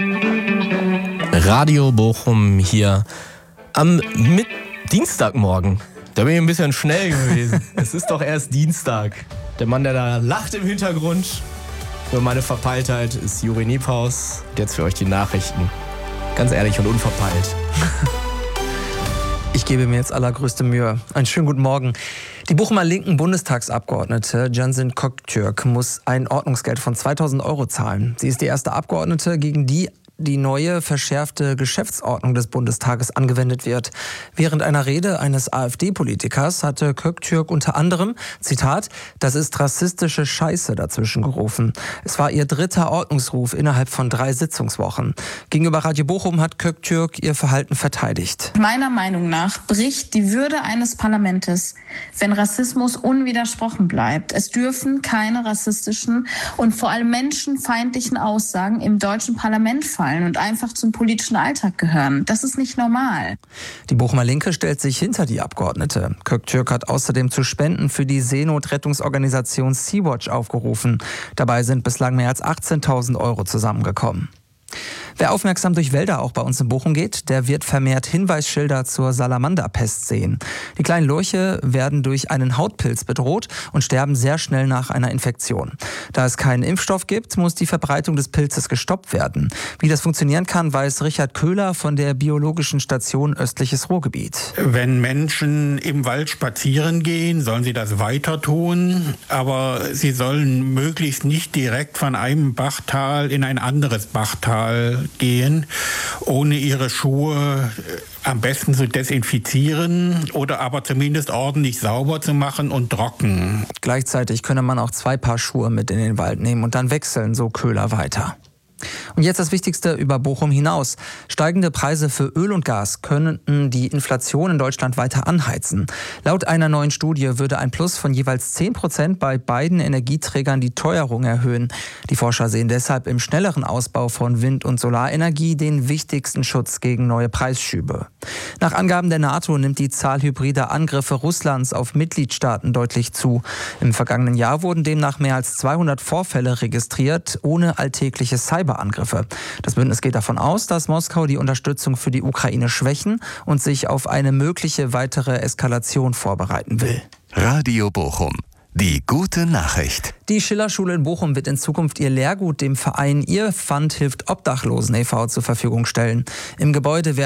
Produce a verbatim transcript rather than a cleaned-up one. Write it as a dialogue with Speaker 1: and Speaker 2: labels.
Speaker 1: Radio Bochum hier am mit Dienstagmorgen. Da bin ich ein bisschen schnell gewesen. Es ist doch erst Dienstag. Der Mann, der da lacht im Hintergrund über meine Verpeiltheit, ist Juri Niephaus. Jetzt für euch die Nachrichten. Ganz ehrlich und unverpeilt.
Speaker 2: Ich gebe mir jetzt allergrößte Mühe. Einen schönen guten Morgen. Die Bochumer linken Bundestagsabgeordnete Cansu Köktürk muss ein Ordnungsgeld von zweitausend Euro zahlen. Sie ist die erste Abgeordnete, gegen die die neue verschärfte Geschäftsordnung des Bundestages angewendet wird. Während einer Rede eines AfD-Politikers hatte Köktürk unter anderem, Zitat, das ist rassistische Scheiße dazwischen gerufen. Es war ihr dritter Ordnungsruf innerhalb von drei Sitzungswochen. Gegenüber Radio Bochum hat Köktürk ihr Verhalten verteidigt.
Speaker 3: Meiner Meinung nach bricht die Würde eines Parlaments, wenn Rassismus unwidersprochen bleibt. Es dürfen keine rassistischen und vor allem menschenfeindlichen Aussagen im deutschen Parlament fallen und einfach zum politischen Alltag gehören. Das ist nicht normal.
Speaker 2: Die Bochumer Linke stellt sich hinter die Abgeordnete. Köktürk hat außerdem zu Spenden für die Seenotrettungsorganisation Sea-Watch aufgerufen. Dabei sind bislang mehr als achtzehntausend Euro zusammengekommen. Wer aufmerksam durch Wälder auch bei uns in Bochum geht, der wird vermehrt Hinweisschilder zur Salamanderpest sehen. Die kleinen Lurche werden durch einen Hautpilz bedroht und sterben sehr schnell nach einer Infektion. Da es keinen Impfstoff gibt, muss die Verbreitung des Pilzes gestoppt werden. Wie das funktionieren kann, weiß Richard Köhler von der Biologischen Station Östliches Ruhrgebiet.
Speaker 4: Wenn Menschen im Wald spazieren gehen, sollen sie das weiter tun, aber sie sollen möglichst nicht direkt von einem Bachtal in ein anderes Bachtal gehen, ohne ihre Schuhe am besten zu desinfizieren oder aber zumindest ordentlich sauber zu machen und trocken.
Speaker 2: Gleichzeitig könne man auch zwei Paar Schuhe mit in den Wald nehmen und dann wechseln, so Köhler weiter. Und jetzt das Wichtigste über Bochum hinaus. Steigende Preise für Öl und Gas könnten die Inflation in Deutschland weiter anheizen. Laut einer neuen Studie würde ein Plus von jeweils zehn Prozent bei beiden Energieträgern die Teuerung erhöhen. Die Forscher sehen deshalb im schnelleren Ausbau von Wind- und Solarenergie den wichtigsten Schutz gegen neue Preisschübe. Nach Angaben der NATO nimmt die Zahl hybrider Angriffe Russlands auf Mitgliedstaaten deutlich zu. Im vergangenen Jahr wurden demnach mehr als zweihundert Vorfälle registriert, ohne alltägliche Cyber Angriffe. Das Bündnis geht davon aus, dass Moskau die Unterstützung für die Ukraine schwächen und sich auf eine mögliche weitere Eskalation vorbereiten will.
Speaker 5: Radio Bochum. Die gute Nachricht.
Speaker 2: Die Schillerschule in Bochum wird in Zukunft ihr Lehrgut dem Verein Ihr Pfand hilft Obdachlosen e V zur Verfügung stellen. Im Gebäude werden